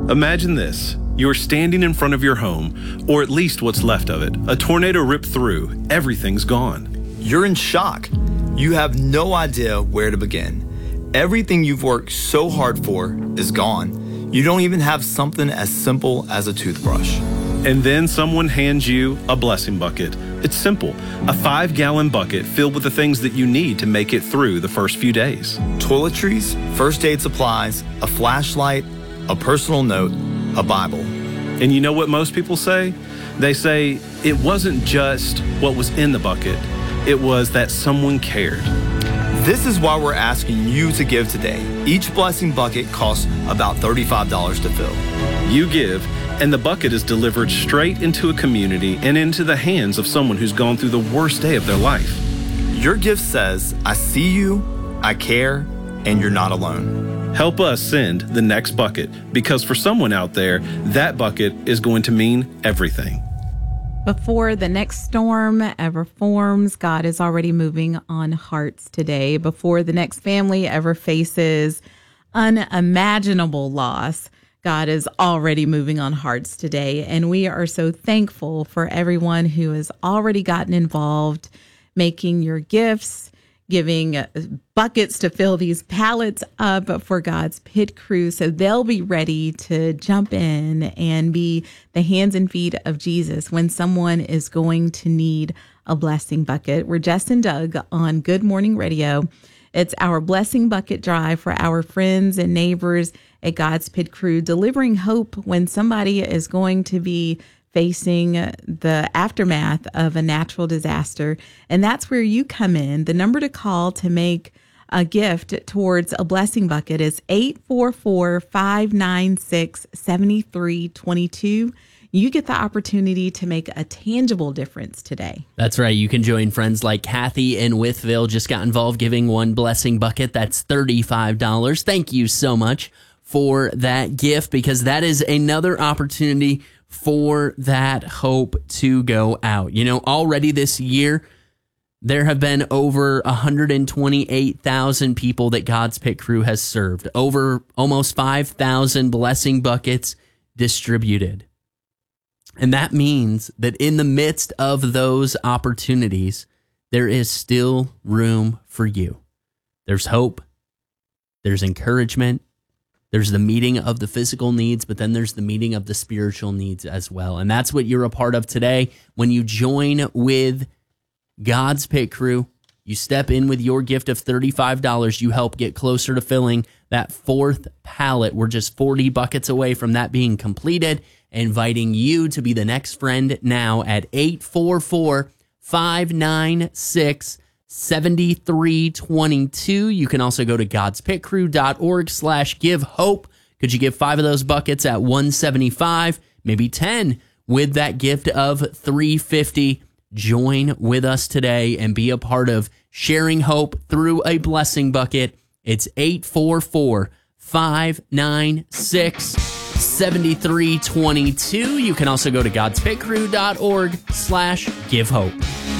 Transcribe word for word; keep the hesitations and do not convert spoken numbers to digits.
Imagine this. You're standing in front of your home, or at least what's left of it. A tornado ripped through. Everything's gone. You're in shock. You have no idea where to begin. Everything you've worked so hard for is gone. You don't even have something as simple as a toothbrush. And then someone hands you a blessing bucket. It's simple, a five-gallon bucket filled with the things that you need to make it through the first few days. Toiletries, first aid supplies, a flashlight, a personal note, a Bible. And you know what most people say? They say it wasn't just what was in the bucket, it was that someone cared. This is why we're asking you to give today. Each blessing bucket costs about thirty-five dollars to fill. You give, and the bucket is delivered straight into a community and into the hands of someone who's gone through the worst day of their life. Your gift says, I see you, I care, and you're not alone. Help us send the next bucket, because for someone out there, that bucket is going to mean everything. Before the next storm ever forms, God is already moving on hearts today. Before the next family ever faces unimaginable loss, God is already moving on hearts today. And we are so thankful for everyone who has already gotten involved, making your gifts, giving buckets to fill these pallets up for God's Pit Crew, so they'll be ready to jump in and be the hands and feet of Jesus when someone is going to need a blessing bucket. We're Jess and Doug on Good Morning Radio. It's our blessing bucket drive for our friends and neighbors at God's Pit Crew, delivering hope when somebody is going to be facing the aftermath of a natural disaster. And that's where you come in. The number to call to make a gift towards a blessing bucket is eight four four, five nine six, seven three two two. You get the opportunity to make a tangible difference today. That's right. You can join friends like Kathy in Wytheville. Just got involved giving one blessing bucket. That's thirty-five dollars. Thank you so much for that gift, because that is another opportunity for that hope to go out. You know, already this year, there have been over one hundred twenty-eight thousand people that God's Pit Crew has served, over almost five thousand blessing buckets distributed. And that means that in the midst of those opportunities, there is still room for you. There's hope, there's encouragement, there's the meeting of the physical needs, but then there's the meeting of the spiritual needs as well. And that's what you're a part of today. When you join with God's Pit Crew, you step in with your gift of thirty-five dollars. You help get closer to filling that fourth pallet. We're just forty buckets away from that being completed. Inviting you to be the next friend now at eight four four, five nine six, seven three two two. You can also go to godspitcrew.org slash give hope. Could you give five of those buckets at one seventy-five, maybe ten with that gift of three fifty? Join with us today and be a part of sharing hope through a blessing bucket. It's eight four four, five nine six, seven three two two. You can also go to godspitcrew.org slash give hope.